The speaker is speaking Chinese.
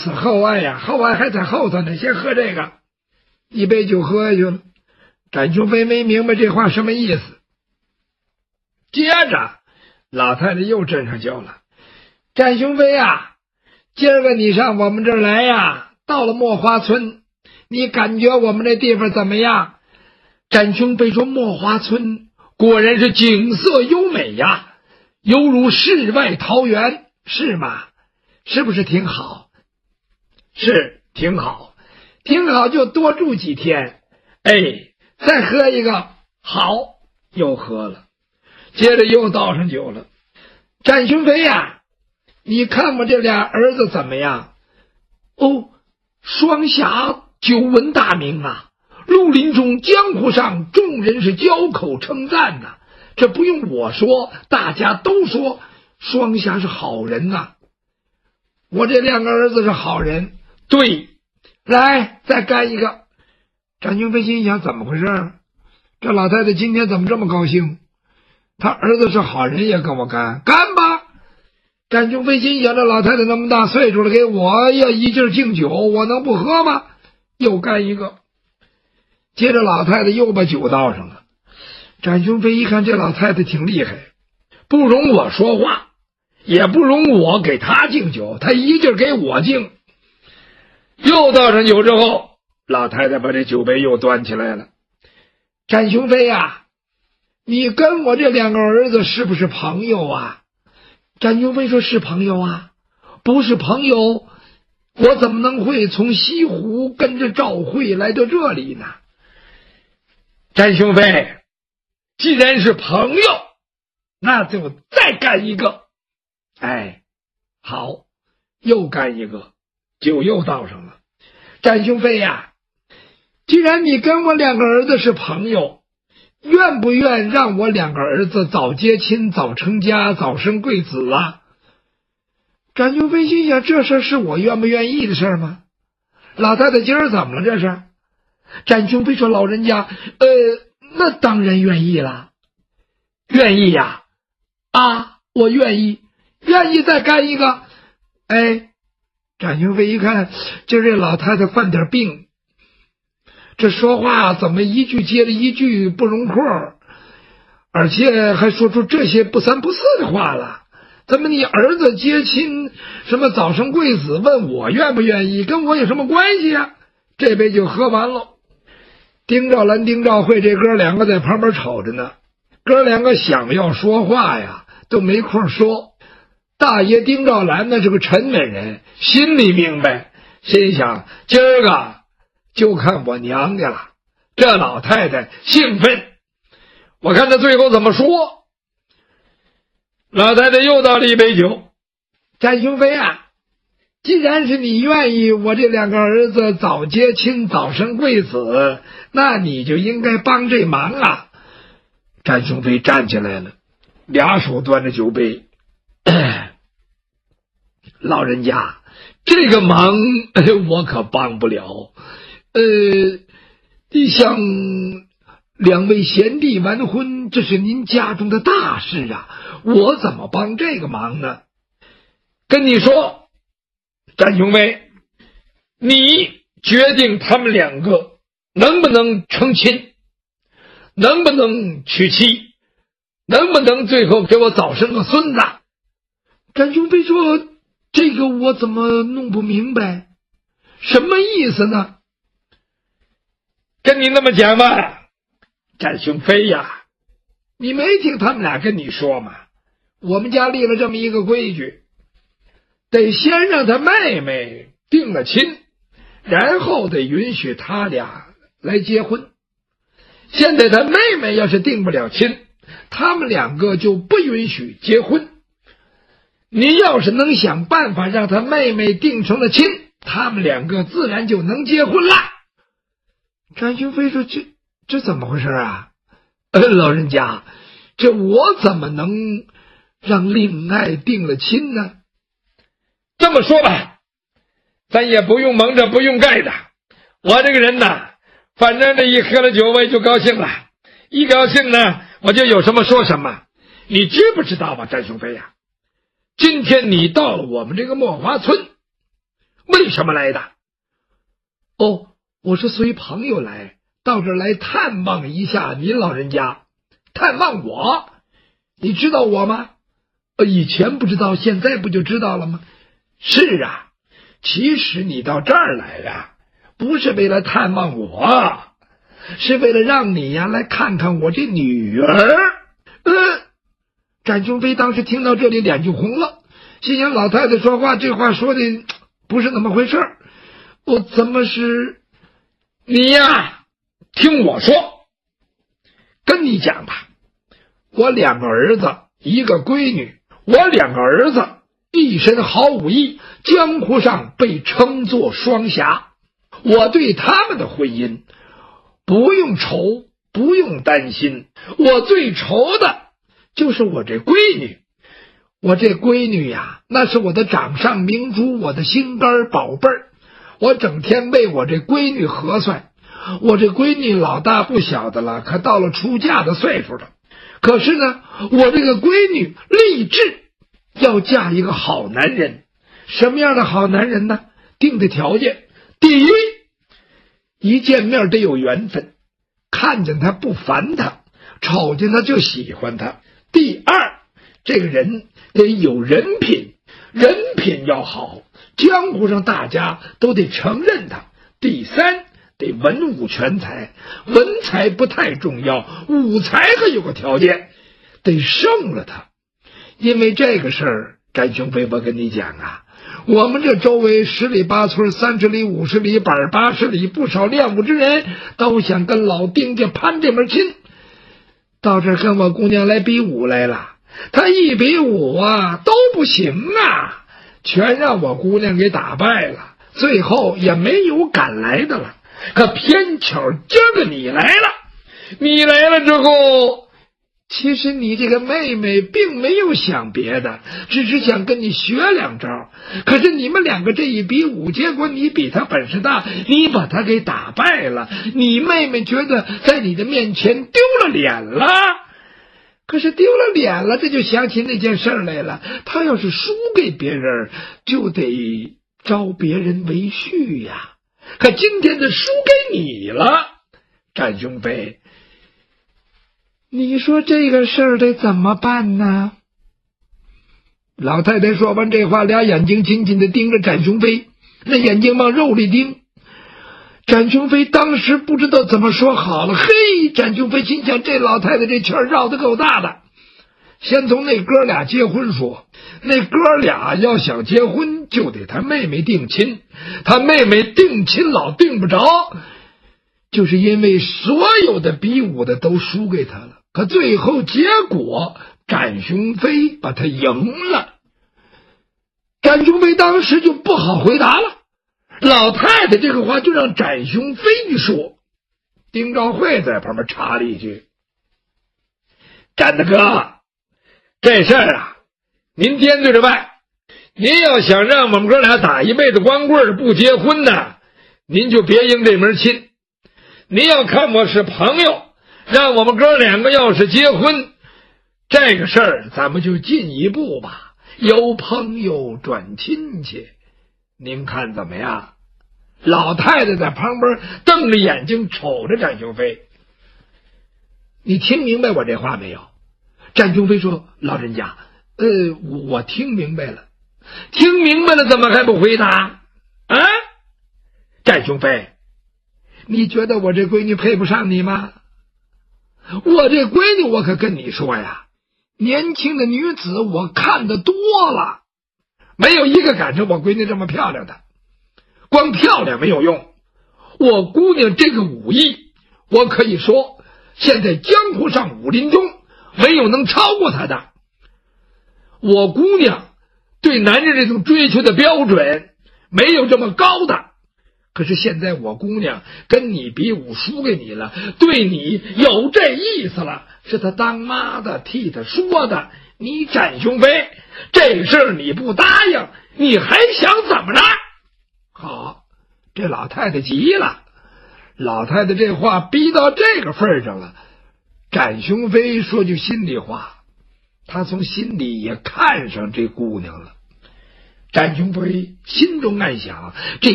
此厚爱呀，厚爱还在后头呢，先喝这个。一杯酒喝下去了。展雄飞没明白这话什么意思。接着老太太又斟上酒了。展雄飞啊，今儿个你上我们这儿来呀，到了墨花村，你感觉我们这地方怎么样？展雄飞说，墨花村果然是景色优美呀，犹如世外桃源，是吗？是不是挺好？是挺好，挺好，就多住几天。哎，再喝一个，好，又喝了。接着又倒上酒了。展雄飞呀，你看我这俩儿子怎么样？哦，双侠久闻大名啊，绿林中江湖上众人是交口称赞呐，这不用我说，大家都说双侠是好人呐。我这两个儿子是好人。对，来再干一个。展雄飞心想，怎么回事？这老太太今天怎么这么高兴？他儿子是好人也跟我干，干吧。展雄飞心想，这老太太那么大岁数了，给我要一劲敬酒，我能不喝吗？又干一个。接着老太太又把酒倒上了。展雄飞一看这老太太挺厉害，不容我说话，也不容我给她敬酒，她一劲给我敬。又倒上酒之后，老太太把这酒杯又端起来了。展雄飞啊，你跟我这两个儿子是不是朋友啊？展雄飞说，是朋友啊，不是朋友我怎么能会从西湖跟着赵慧来到这里呢？展雄飞，既然是朋友，那就再干一个。哎，好，又干一个，酒又倒上了。展雄飞呀，既然你跟我两个儿子是朋友，愿不愿让我两个儿子早结亲、早成家、早生贵子啊？展雄飞心想，这事是我愿不愿意的事吗？老太太今儿怎么了这是？展雄飞说，老人家那当然愿意了。愿意呀？啊，我愿意，愿意再干一个。哎，展雄飞一看，今儿这老太太犯点病，这说话怎么一句接着一句不容括，而且还说出这些不三不四的话了。怎么你儿子接亲，什么早生贵子，问我愿不愿意，跟我有什么关系啊？这杯酒喝完了。丁兆兰、丁兆慧这哥两个在旁边瞅着呢，哥两个想要说话呀，都没空说。大爷丁兆兰呢是个沉稳人，心里明白，心想今儿个就看我娘家了。这老太太兴奋，我看她最后怎么说。老太太又倒了一杯酒。展雄飞啊，既然是你愿意我这两个儿子早结亲、早生贵子，那你就应该帮这忙啊。展雄飞站起来了，俩手端着酒杯。老人家，这个忙我可帮不了。你像两位贤弟完婚，这是您家中的大事啊，我怎么帮这个忙呢？跟你说，展雄飞，你决定他们两个能不能成亲，能不能娶妻，能不能最后给我早生个孙子。展雄飞说，这个我怎么弄不明白，什么意思呢？跟你那么讲吧，展雄飞呀，你没听他们俩跟你说吗？我们家立了这么一个规矩，得先让他妹妹定了亲，然后得允许他俩来结婚。现在他妹妹要是定不了亲，他们两个就不允许结婚。你要是能想办法让他妹妹定成了亲，他们两个自然就能结婚了。展雄飞说，这怎么回事啊？老人家，这我怎么能让令爱定了亲呢？这么说吧，咱也不用蒙着不用盖的，我这个人呢，反正这一喝了酒我也就高兴了，一高兴呢我就有什么说什么。你知不知道吧，展雄飞呀，今天你到了我们这个墨花村， 为什么来的？哦，我是随朋友来，到这儿来探望一下您老人家。探望我？你知道我吗？以前不知道，现在不就知道了吗？是啊，其实你到这儿来呀，不是为了探望我，是为了让你呀来看看我这女儿。展雄飞当时听到这里脸就红了，心想老太太说话这话说的不是那么回事儿。我怎么是？你呀，听我说，跟你讲吧，我2个儿子1个闺女，我2个儿子一身好武艺，江湖上被称作双侠。我对他们的婚姻不用愁，不用担心，我最愁的就是我这闺女。我这闺女呀，那是我的掌上明珠，我的心肝宝贝儿。我整天为我这闺女核算，我这闺女老大不小的了，可到了出嫁的岁数了。可是呢，我这个闺女立志要嫁一个好男人。什么样的好男人呢？定的条件，第一，一见面得有缘分，看见他不烦他，瞅见他就喜欢他。第二，这个人得有人品，人品要好，江湖上大家都得承认他。第三，得文武全才，文才不太重要，武才还有个条件，得胜了他。因为这个事儿，展雄飞，我跟你讲啊，我们这周围10里8村30里50里100 80里，不少练武之人都想跟老丁家攀这门亲，到这儿跟我姑娘来比武来了。他一比武啊都不行啊，全让我姑娘给打败了，最后也没有赶来的了。可偏巧今儿个你来了，你来了之后，其实你这个妹妹并没有想别的，只是想跟你学2招。可是你们2个这一比武，结果你比她本事大，你把她给打败了，你妹妹觉得在你的面前丢了脸了。可是丢了脸了，这就想起那件事来了，她要是输给别人，就得招别人为婿呀。可今天的输给你了，展雄飞，你说这个事儿得怎么办呢？老太太说完这话，俩眼睛紧紧地盯着展雄飞，那眼睛往肉里盯。展雄飞当时不知道怎么说好了。嘿，展雄飞心想，这老太太这圈绕得够大的。先从那哥俩结婚说，那哥俩要想结婚，就得他妹妹定亲，他妹妹定亲老定不着，就是因为所有的比武的都输给他了。可最后结果，展雄飞把他赢了。展雄飞当时就不好回答了。老太太这个话就让展雄飞一说，丁兆会在旁边插了一句：“展大哥，这事儿啊，您掂对着办。您要想让我们哥俩打一辈子光棍不结婚呢，您就别应这门亲。您要看我是朋友，让我们哥2个要是结婚，这个事儿咱们就进一步吧，由朋友转亲戚。您看怎么样？”老太太在旁边瞪着眼睛瞅着展雄飞。你听明白我这话没有？展雄飞说：“老人家，我听明白了。听明白了怎么还不回答？啊？展雄飞，你觉得我这闺女配不上你吗？我这闺女，我可跟你说呀，年轻的女子我看得多了，没有一个赶上我闺女这么漂亮的。光漂亮没有用，我姑娘这个武艺，我可以说现在江湖上武林中没有能超过她的。我姑娘对男人这种追求的标准没有这么高的，可是现在我姑娘跟你比武输给你了，对你有这意思了，是她当妈的替她说的。你展雄飞，这事儿你不答应，你还想怎么着？好，这老太太急了。老太太这话逼到这个份上了，展雄飞说句心里话，他从心里也看上这姑娘了。 展雄飞心中暗想，这